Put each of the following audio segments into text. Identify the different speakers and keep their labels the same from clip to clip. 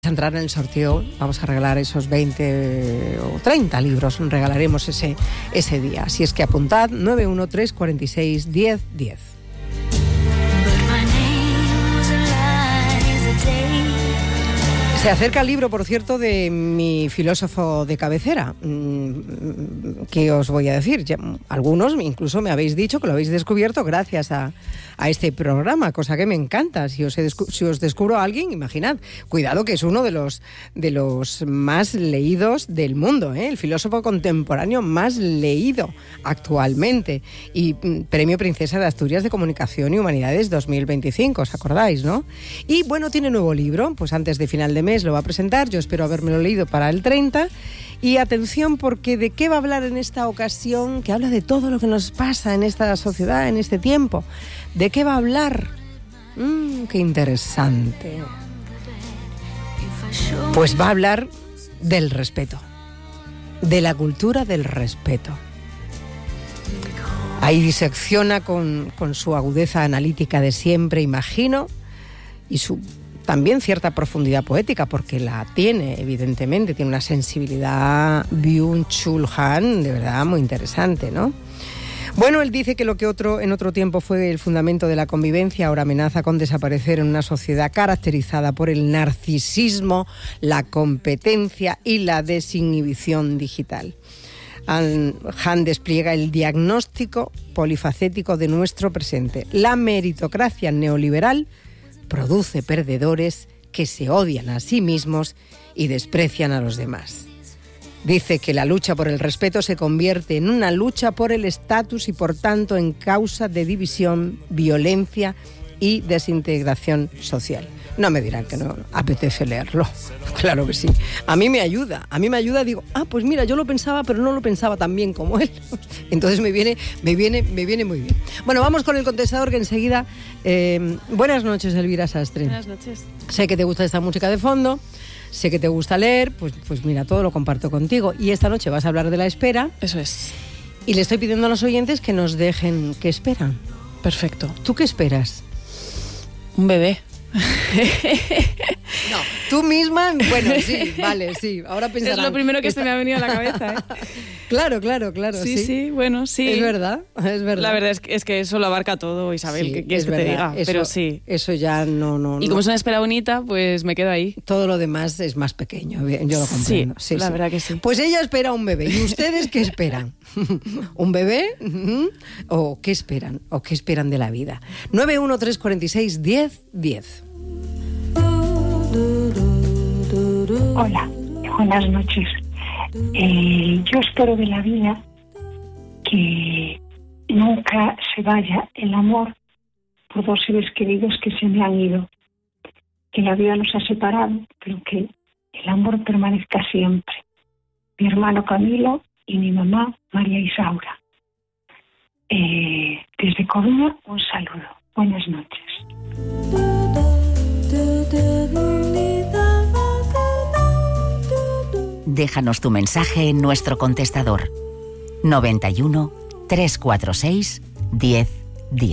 Speaker 1: entrar en el sorteo, vamos a regalar esos 20 o 30 libros, regalaremos ese día. Así es que apuntad 913 46 10 10. Se acerca el libro, por cierto, de mi filósofo de cabecera. ¿Qué os voy a decir? Ya, algunos incluso me habéis dicho que lo habéis descubierto gracias a este programa, cosa que me encanta. Si os descubro a alguien, imaginad. Cuidado, que es uno de los más leídos del mundo, ¿eh? El filósofo contemporáneo más leído actualmente. Y Premio Princesa de Asturias de Comunicación y Humanidades 2025, ¿os acordáis, no? Y bueno, tiene nuevo libro, pues antes de final de mes lo va a presentar. Yo espero habérmelo leído para el 30. Y atención, porque ¿de qué va a hablar en esta ocasión? Que habla de todo lo que nos pasa en esta sociedad, en este tiempo. ¿De qué va a hablar? ¡Qué interesante! Pues va a hablar del respeto, de la cultura del respeto. Ahí disecciona con su agudeza analítica de siempre, imagino, y su también cierta profundidad poética, porque la tiene, evidentemente, tiene una sensibilidad Byung-Chul Han, de verdad, muy interesante, ¿no? Bueno, él dice que lo que en otro tiempo fue el fundamento de la convivencia, ahora amenaza con desaparecer en una sociedad caracterizada por el narcisismo, la competencia y la desinhibición digital. Han despliega el diagnóstico polifacético de nuestro presente. La meritocracia neoliberal produce perdedores que se odian a sí mismos y desprecian a los demás. Dice que la lucha por el respeto se convierte en una lucha por el estatus y, por tanto, en causa de división, violencia y desintegración social. No me dirán que no apetece leerlo. Claro que sí. A mí me ayuda, digo, pues mira, yo lo pensaba, pero no lo pensaba tan bien como él. Entonces me viene muy bien. Bueno, vamos con el contestador, que enseguida... buenas noches, Elvira Sastre.
Speaker 2: Buenas noches.
Speaker 1: Sé que te gusta esta música de fondo, sé que te gusta leer, pues mira, todo lo comparto contigo. Y esta noche vas a hablar de la espera.
Speaker 2: Eso es.
Speaker 1: Y le estoy pidiendo a los oyentes que nos dejen qué esperan.
Speaker 2: Perfecto.
Speaker 1: ¿Tú qué esperas?
Speaker 2: Un bebé.
Speaker 1: No, tú misma, bueno, sí, vale, sí. Ahora pensarán.
Speaker 2: Es lo primero que se me ha venido a la cabeza, ¿eh?
Speaker 1: Claro.
Speaker 2: Sí, bueno, sí.
Speaker 1: Es verdad.
Speaker 2: La verdad es que eso lo abarca todo, Isabel,
Speaker 1: sí,
Speaker 2: ¿qué quieres que te diga?
Speaker 1: Eso,
Speaker 2: pero sí.
Speaker 1: Eso ya no.
Speaker 2: Y como es una espera bonita, pues me quedo ahí.
Speaker 1: Todo lo demás es más pequeño, yo lo comprendo.
Speaker 2: Sí, la verdad que sí.
Speaker 1: Pues ella espera un bebé. ¿Y ustedes qué esperan? ¿Un bebé? ¿O qué esperan? ¿O qué esperan de la vida? 91346 10 10.
Speaker 3: Hola, buenas noches. Yo espero de la vida que nunca se vaya el amor por dos seres queridos que se me han ido, que la vida nos ha separado, pero que el amor permanezca siempre. Mi hermano Camilo y mi mamá María Isaura. Desde Coruña, un saludo. Buenas noches.
Speaker 4: Déjanos tu mensaje en nuestro contestador 91 346 10 10.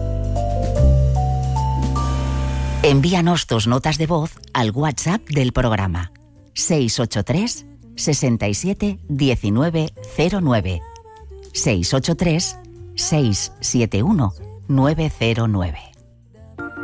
Speaker 4: Envíanos tus notas de voz al WhatsApp del programa 683 67 19 09 683 671 909.